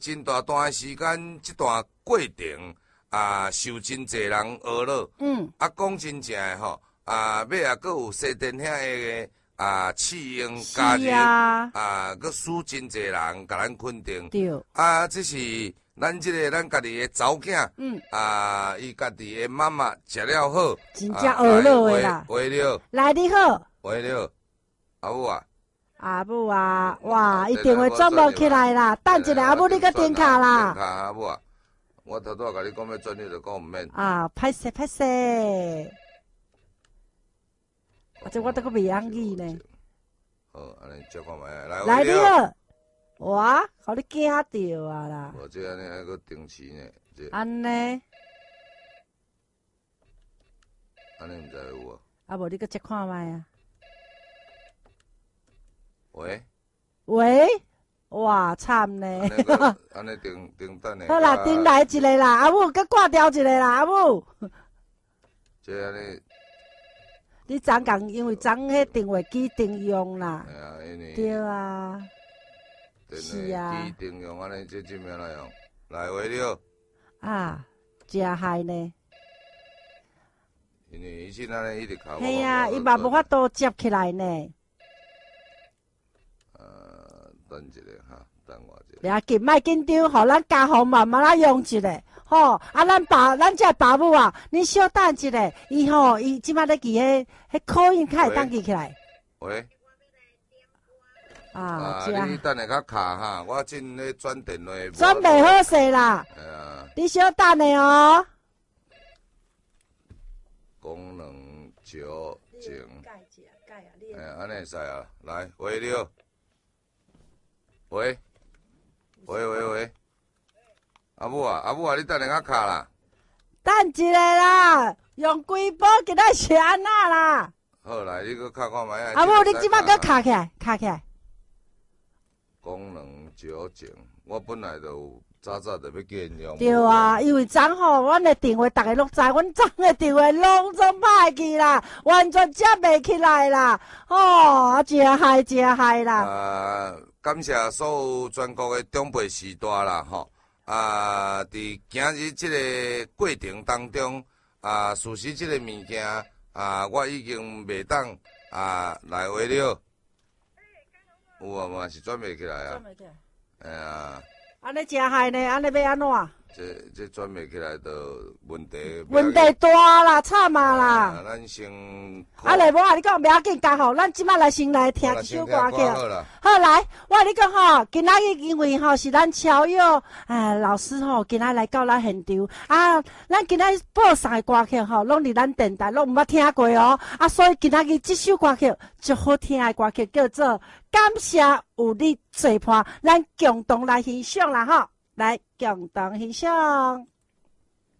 真大段的时间，这段过程受真侪人恶扰。讲真正的吼，尾搁有西电遐个弃婴家庭搁输真侪人甲咱肯定。对。这是咱咱家己的查某囝。伊家己的妈妈食了好。 真正恶扰的啦。 话了。 来你好。 话了，阿母啊。 阿母啊，哇，伊电话转无起来啦，等一下阿母你搁点卡啦。 点卡阿母啊，我头拄甲你讲要转，你就讲毋免。 歹势歹势，这我都搁袂晓语呢。 好，安尼接看卖来。 来你好，哇，互你惊着啊啦。 无这安尼还搁定时呢。 安尼。 安尼毋知有啊？无你搁接看卖啊？ 喂， 哇，惨呢！ 安尼停等呢。 好啦，停来一个啦，阿母，搁挂掉一个啦，阿母。 这安尼， 你昨讲因为昨迄电话机停用啦。 因为对啊。 是啊。机停用安尼，这怎样来用？来话了。 真害呢。 因为伊现在一直靠。 嘿啊，伊嘛无法度接起来呢。 等一下哈，等我一下。 不要紧，莫紧张，互咱家父慢慢仔用一下，吼。咱这爸母啊，你小等一下，伊即摆咧记迄口音，较会当记起来。 喂。 你等下较卡哈，我正咧转电话。 转袂好势啦。你小等下哦。 功能矫正。安尼会使啊，来，话了。喂，阿母啊，你等下较卡啦。 等一下啦，用规波今仔是安那啦。 好来，你搁卡看卖啊。 阿母，你即摆搁卡起来。 功能矫正，我本来就早就要见用。 对啊，因为昨吼，阮的电话大家拢知，阮昨的电话拢总歹去啦，完全接袂起来啦。真害啦。 感谢所有全国的长辈时代啦，吼！伫今日这个过程当中，事实这个物件，我已经袂当来话了。有啊嘛是转袂起来啊。转袂起来。 安尼真害呢，安尼要安怎？ 这转袂起来，就问题大啦，惨啊啦！ 咱先。 来，无你讲袂要紧，家好，咱即摆来先来听一首歌曲。好来，我跟你讲吼，今仔日因为吼是咱超友老师吼，今仔来到咱现场咱今仔播送的歌曲吼，拢伫咱电台拢毋捌听过哦。所以今仔日这首歌曲最好听的歌曲叫做《感谢有你作伴》，咱共同来欣赏啦吼。来，共同欣赏。